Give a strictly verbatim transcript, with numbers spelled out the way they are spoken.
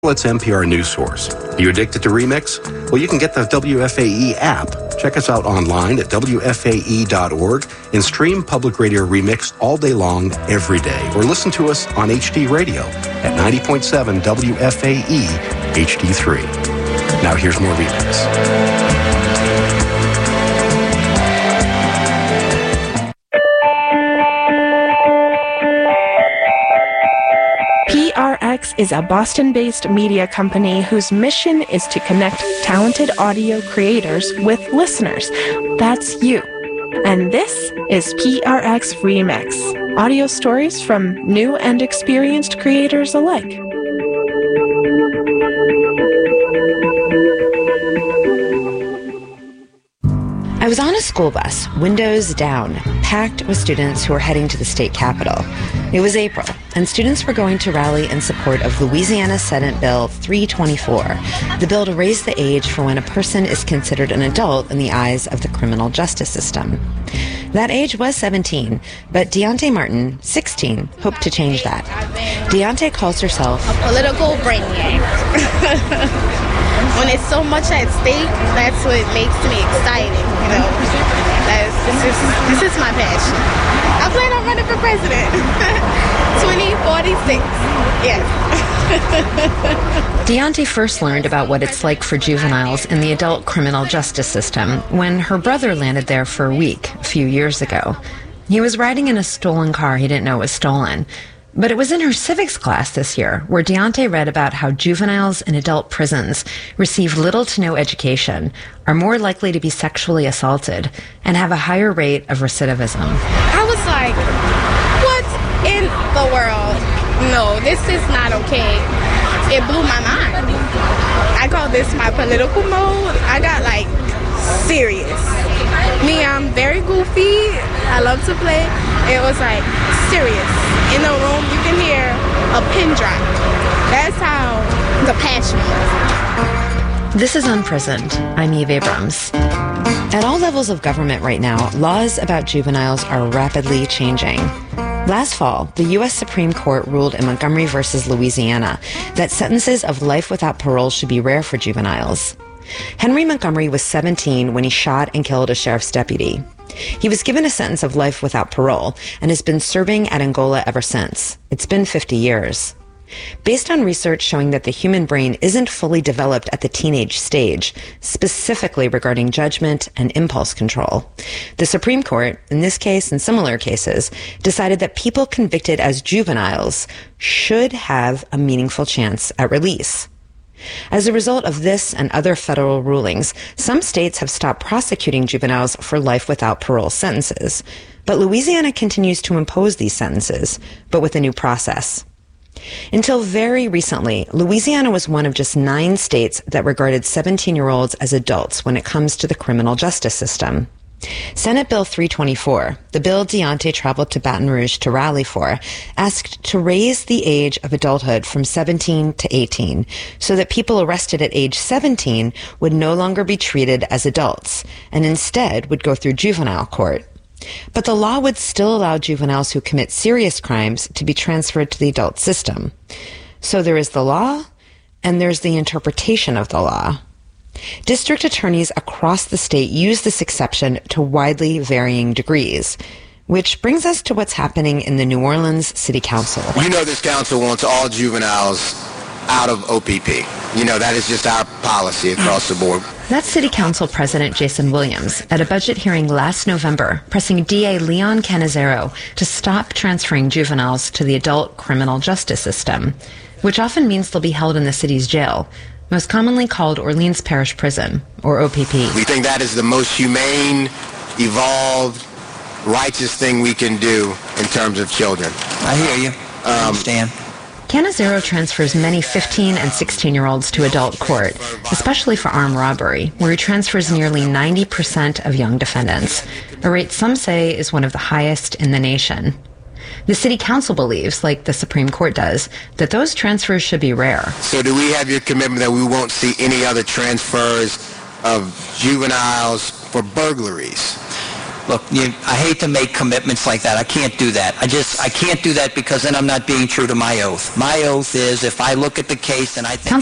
It's N P R News Source. Are you addicted to Remix? Well, you can get the W F A E app. Check us out online at W F A E dot org and stream Public Radio Remix all day long, every day. Or listen to us on H D Radio at ninety point seven W F A E H D three. Now here's more Remix. P R X is a Boston-based media company whose mission is to connect talented audio creators with listeners. That's you. And this is P R X Remix, audio stories from new and experienced creators alike. I was on a school bus, windows down, packed with students who were heading to the state capitol. It was April, and students were going to rally in support of Louisiana Senate Bill three twenty-four, the bill to raise the age for when a person is considered an adult in the eyes of the criminal justice system. That age was seventeen, but Deontay Martin, sixteen, hoped to change that. Deontay calls herself a political brainiac. When it's so much at stake, that's what makes me excited, you know. That's, this, is, this is my passion. I plan on running for president. twenty forty-six, yes. Deontay first learned about what it's like for juveniles in the adult criminal justice system when her brother landed there for a week a few years ago. He was riding in a stolen car he didn't know was stolen. But it was in her civics class this year where Deontay read about how juveniles in adult prisons receive little to no education, are more likely to be sexually assaulted, and have a higher rate of recidivism. I was like, what in the world? No, this is not okay. It blew my mind. I call this my political mode. I got like serious. Me, I'm very goofy. I love to play. It was like serious. In the room, you can hear a pin drop. That's how the passion was. This is Unprisoned. I'm Eve Abrams. At all levels of government right now, laws about juveniles are rapidly changing. Last fall, the U S Supreme Court ruled in Montgomery versus Louisiana that sentences of life without parole should be rare for juveniles. Henry Montgomery was seventeen when he shot and killed a sheriff's deputy. He was given a sentence of life without parole and has been serving at Angola ever since. It's been fifty years. Based on research showing that the human brain isn't fully developed at the teenage stage, specifically regarding judgment and impulse control, the Supreme Court, in this case and similar cases, decided that people convicted as juveniles should have a meaningful chance at release. As a result of this and other federal rulings, some states have stopped prosecuting juveniles for life without parole sentences. But Louisiana continues to impose these sentences, but with a new process. Until very recently, Louisiana was one of just nine states that regarded seventeen-year-olds as adults when it comes to the criminal justice system. Senate Bill three twenty-four, the bill Deontay traveled to Baton Rouge to rally for, asked to raise the age of adulthood from seventeen to eighteen so that people arrested at age seventeen would no longer be treated as adults and instead would go through juvenile court. But the law would still allow juveniles who commit serious crimes to be transferred to the adult system. So there is the law and there's the interpretation of the law. District attorneys across the state use this exception to widely varying degrees, which brings us to what's happening in the New Orleans City Council. You know this council wants all juveniles out of O P P. You know, that is just our policy across the board. That's City Council President Jason Williams at a budget hearing last November, pressing D A Leon Cannizzaro to stop transferring juveniles to the adult criminal justice system, which often means they'll be held in the city's jail, most commonly called Orleans Parish Prison, or O P P. We think that is the most humane, evolved, righteous thing we can do in terms of children. I hear you. I um, understand. Cannizzaro transfers many fifteen and sixteen-year-olds to adult court, especially for armed robbery, where he transfers nearly ninety percent of young defendants, a rate some say is one of the highest in the nation. The City Council believes, like the Supreme Court does, that those transfers should be rare. So do we have your commitment that we won't see any other transfers of juveniles for burglaries? look, you, I hate to make commitments like that. I can't do that. I just, I can't do that because then I'm not being true to my oath. My oath is if I look at the case and I think...